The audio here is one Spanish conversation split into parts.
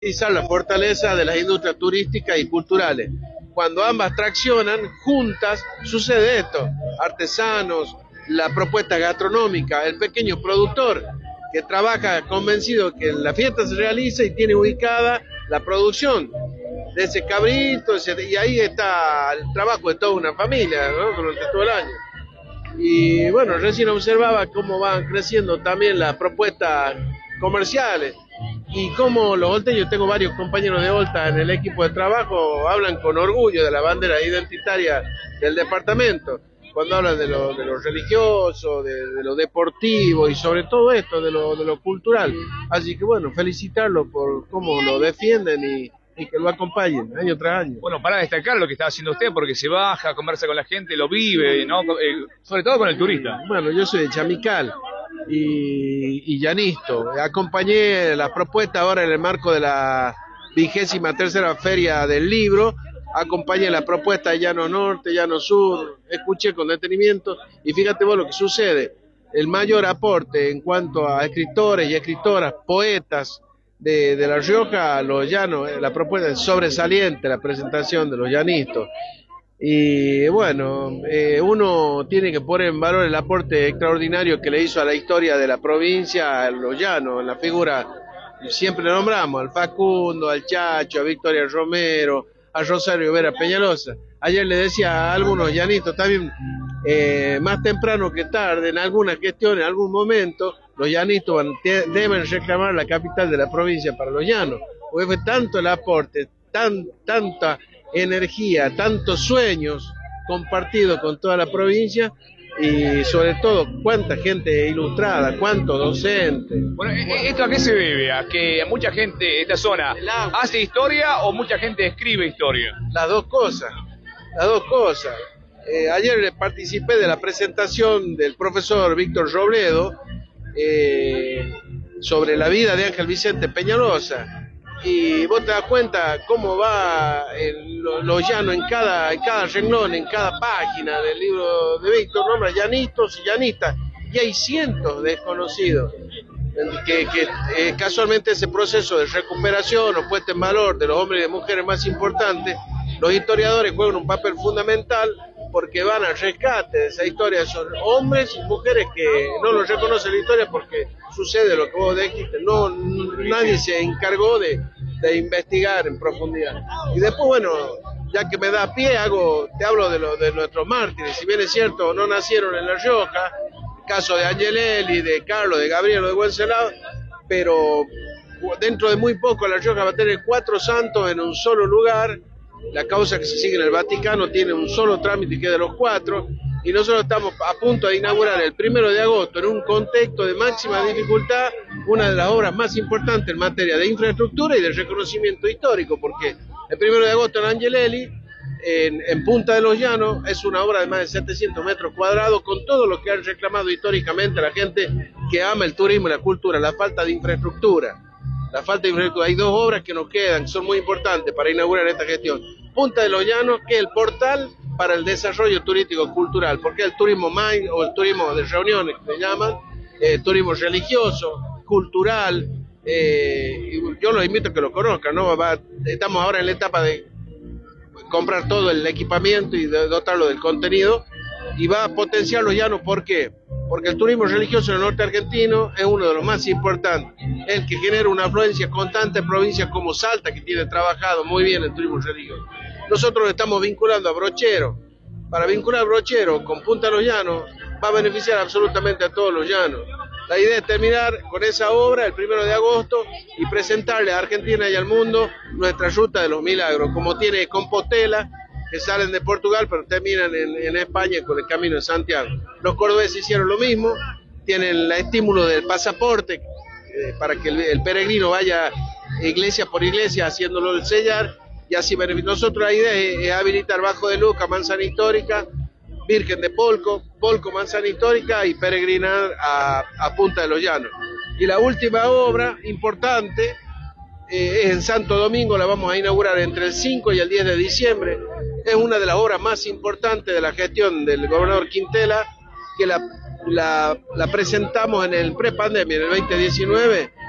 Utilizar la fortaleza de las industrias turísticas y culturales. Cuando ambas traccionan juntas, sucede esto: artesanos, la propuesta gastronómica, el pequeño productor que trabaja convencido que la fiesta se realiza y tiene ubicada la producción de ese cabrito, y ahí está el trabajo de toda una familia, ¿no? Durante todo el año. Y bueno, recién observaba cómo van creciendo también las propuestas comerciales y cómo los holteños, tengo varios compañeros de Holta en el equipo de trabajo, hablan con orgullo de la bandera identitaria del departamento, cuando hablan de lo religioso, de lo deportivo y sobre todo esto, de lo cultural. Así que bueno, felicitarlos por cómo lo defienden y que lo acompañen año tras año. Bueno, para destacar lo que está haciendo usted, porque se baja, conversa con la gente, lo vive, ¿no? Sobre todo con el turista. Bueno, yo soy de Chamical y llanisto. Acompañé la propuesta ahora en el marco de la 23ª Feria del Libro. Acompañé la propuesta de Llano Norte, Llano Sur, escuché con detenimiento y fíjate vos lo que sucede. El mayor aporte en cuanto a escritores y escritoras, poetas de La Rioja, los llanos, la propuesta es sobresaliente, la presentación de los llanistas. Y bueno, uno tiene que poner en valor el aporte extraordinario que le hizo a la historia de la provincia, a los llanos, en la figura, siempre le nombramos, al Facundo, al Chacho, a Victoria Romero, a Rosario Vera Peñalosa. Ayer le decía a algunos llanistas también, más temprano que tarde, en alguna gestión, en algún momento, los llanistas deben reclamar la capital de la provincia para los llanos, porque fue tanto el aporte, tanta energía, tantos sueños compartidos con toda la provincia y sobre todo cuánta gente ilustrada, cuántos docentes. Bueno, ¿esto a qué se debe? ¿A que mucha gente de esta zona hace historia o mucha gente escribe historia? Las dos cosas, las dos cosas. Ayer participé de la presentación del profesor Víctor Robledo sobre la vida de Ángel Vicente Peñalosa. Y vos te das cuenta cómo va los llanos en cada renglón, en cada página del libro de Víctor, nombra llanistas y llanistas, y hay cientos de desconocidos, que casualmente ese proceso de recuperación o puesta en valor de los hombres y de mujeres más importantes, los historiadores juegan un papel fundamental porque van al rescate de esa historia. Son hombres y mujeres que no los reconoce la historia porque sucede lo que vos dijiste, nadie se encargó de investigar en profundidad. Y después, bueno, ya que me da pie, te hablo de nuestros mártires. Si bien es cierto, no nacieron en La Rioja, el caso de Angelelli, de Carlos, de Gabriel, de Wenceslao, pero dentro de muy poco La Rioja va a tener 4 santos en un solo lugar. La causa que se sigue en el Vaticano tiene un solo trámite que es de los 4, y nosotros estamos a punto de inaugurar el 1 de agosto, en un contexto de máxima dificultad, una de las obras más importantes en materia de infraestructura y de reconocimiento histórico, porque el 1 de agosto en Angelelli, en Punta de los Llanos, es una obra de más de 700 metros cuadrados, con todo lo que han reclamado históricamente la gente que ama el turismo y la cultura, la falta de infraestructura. La falta de infraestructura. Hay 2 obras que nos quedan, que son muy importantes para inaugurar esta gestión. Punta de los Llanos, que es el portal para el desarrollo turístico cultural, porque el turismo mind o el turismo de reuniones que se llaman, turismo religioso, cultural, yo los invito a que lo conozcan, ¿no? Estamos ahora en la etapa de comprar todo el equipamiento y de dotarlo del contenido, y va a potenciar los llanos. ¿Por qué? Porque el turismo religioso en el norte argentino es uno de los más importantes, el que genera una afluencia constante en provincias como Salta, que tiene trabajado muy bien el turismo religioso. Nosotros estamos vinculando a Brochero. Para vincular Brochero con Punta de los Llanos va a beneficiar absolutamente a todos los llanos. La idea es terminar con esa obra el 1 de agosto y presentarle a Argentina y al mundo nuestra ruta de los milagros, como tiene Compostela, que salen de Portugal pero terminan en España con el Camino de Santiago. Los cordobeses hicieron lo mismo, tienen el estímulo del pasaporte para que el peregrino vaya iglesia por iglesia haciéndolo del sellar, y así nosotros la idea es habilitar Bajo de Luca, Manzana Histórica, Virgen de Polco, Manzana Histórica y peregrinar a Punta de los Llanos. Y la última obra importante es en Santo Domingo, la vamos a inaugurar entre el 5 y el 10 de diciembre. Es una de las obras más importantes de la gestión del gobernador Quintela, que la presentamos en el prepandemia, en el 2019,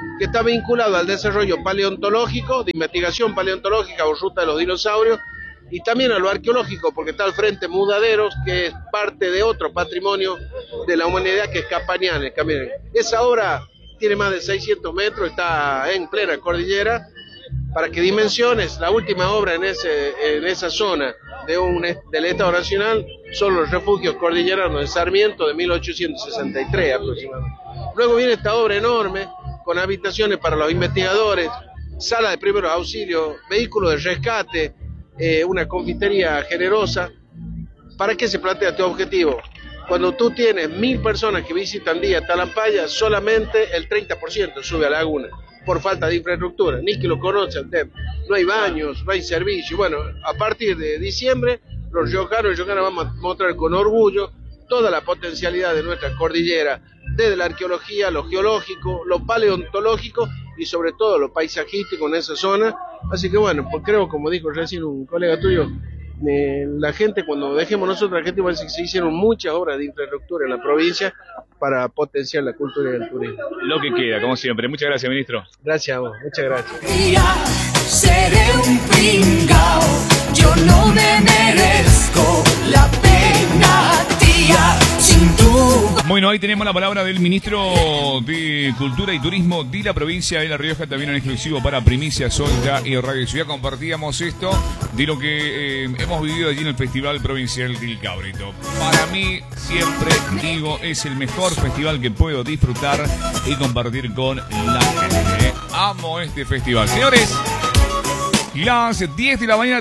que está vinculado al desarrollo paleontológico, de investigación paleontológica o ruta de los dinosaurios, y también a lo arqueológico, porque está al frente Mudaderos, que es parte de otro patrimonio de la humanidad, que es Capañanes. Esa obra tiene más de 600 metros, está en plena cordillera. Para que dimensiones, la última obra en esa zona del Estado Nacional son los refugios cordilleranos de Sarmiento de 1863 aproximadamente. Luego viene esta obra enorme, con habitaciones para los investigadores, sala de primeros auxilios, vehículos de rescate, una confitería generosa. ¿Para qué se plantea este objetivo? Cuando tú tienes 1000 personas que visitan día Talampaya, solamente el 30% sube a Laguna, por falta de infraestructura, ni que lo conoce el tema. No hay baños, no hay servicio. Bueno, a partir de diciembre, los riojanos y riojanas vamos a mostrar con orgullo toda la potencialidad de nuestra cordillera, desde la arqueología, lo geológico, lo paleontológico y sobre todo lo paisajístico en esa zona. Así que bueno, pues creo, como dijo recién un colega tuyo, la gente, cuando dejemos nosotros la gente, parece que se hicieron muchas obras de infraestructura en la provincia para potenciar la cultura y el turismo. Lo que queda, como siempre. Muchas gracias, ministro. Gracias a vos, muchas gracias. Seré un pringao, yo no me merezco la pena, tía, sin duda. Bueno, ahí tenemos la palabra del ministro de Cultura y Turismo de la provincia de La Rioja, también en exclusivo para Primicia Solda y Radio Ciudad. Compartíamos esto de lo que hemos vivido allí en el Festival Provincial del Cabrito. Para mí, siempre digo, es el mejor festival que puedo disfrutar y compartir con la gente. Amo este festival. Señores, las 10 de la mañana,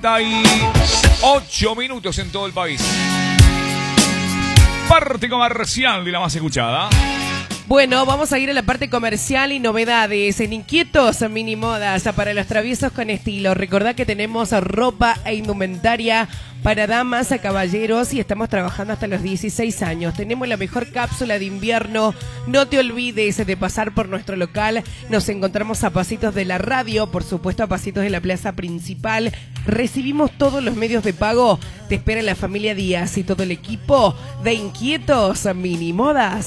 38 minutos en todo el país. Parte comercial de la más escuchada. Bueno, vamos a ir a la parte comercial y novedades en Inquietos Mini Modas para los traviesos con estilo. Recordá que tenemos ropa e indumentaria para damas, a caballeros y estamos trabajando hasta los 16 años. Tenemos la mejor cápsula de invierno. No te olvides de pasar por nuestro local. Nos encontramos a pasitos de la radio, por supuesto a pasitos de la plaza principal. Recibimos todos los medios de pago. Te espera la familia Díaz y todo el equipo de Inquietos Mini Modas.